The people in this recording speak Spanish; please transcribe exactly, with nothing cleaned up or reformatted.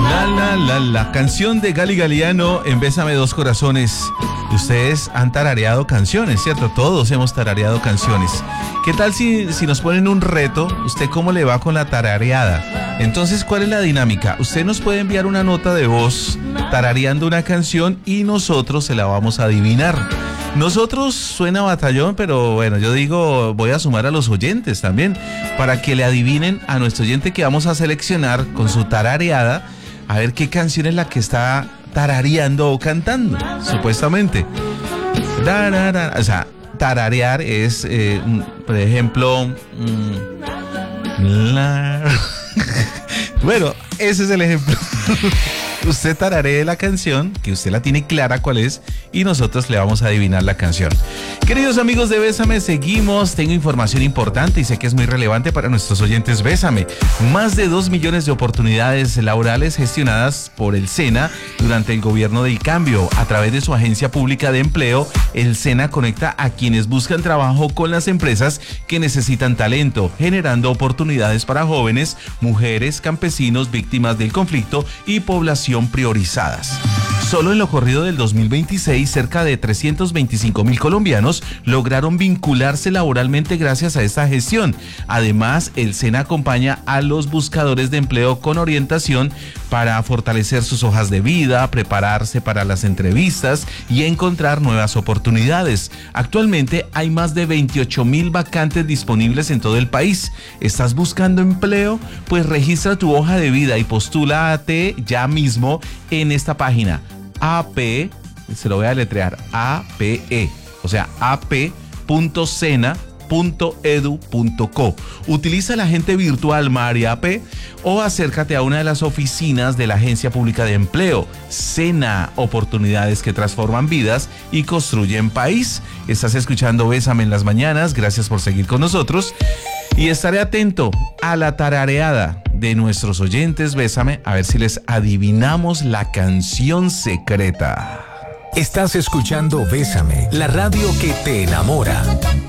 La, la, la, la canción de Gali Galiano en Bésame Dos Corazones. Ustedes han tarareado canciones, ¿cierto? Todos hemos tarareado canciones. ¿Qué tal si, si nos ponen un reto? ¿Usted cómo le va con la tarareada? Entonces, ¿cuál es la dinámica? Usted nos puede enviar una nota de voz tarareando una canción y nosotros se la vamos a adivinar. Nosotros suena batallón, pero bueno, yo digo, voy a sumar a los oyentes también para que le adivinen a nuestro oyente que vamos a seleccionar con su tarareada, a ver qué canción es la que está tarareando o cantando, supuestamente. Da, da, da. O sea, tararear es, eh, por ejemplo, mmm, la... bueno, ese es el ejemplo. Usted tararee la canción, que usted la tiene clara cuál es, y nosotros le vamos a adivinar la canción. Queridos amigos de Bésame, seguimos. Tengo información importante y sé que es muy relevante para nuestros oyentes. Bésame, más de dos millones de oportunidades laborales gestionadas por el SENA durante el gobierno del cambio. A través de su agencia pública de empleo, el SENA conecta a quienes buscan trabajo con las empresas que necesitan talento, generando oportunidades para jóvenes, mujeres, campesinos, víctimas del conflicto y población priorizadas. Solo en lo corrido del dos mil veintiséis, cerca de trescientos veinticinco mil colombianos lograron vincularse laboralmente gracias a esta gestión. Además, el SENA acompaña a los buscadores de empleo con orientación para fortalecer sus hojas de vida, prepararse para las entrevistas y encontrar nuevas oportunidades. Actualmente hay más de veintiocho mil vacantes disponibles en todo el país. ¿Estás buscando empleo? Pues registra tu hoja de vida y postúlate ya mismo en esta página. A P, se lo voy a deletrear, A P E, o sea, a p punto sena punto edu punto co. Utiliza la agente virtual María A P o acércate a una de las oficinas de la Agencia Pública de Empleo. SENA, oportunidades que transforman vidas y construyen país. Estás escuchando Bésame en las mañanas, gracias por seguir con nosotros. Y estaré atento a la tarareada de nuestros oyentes. Bésame, a ver si les adivinamos la canción secreta. Estás escuchando Bésame, la radio que te enamora.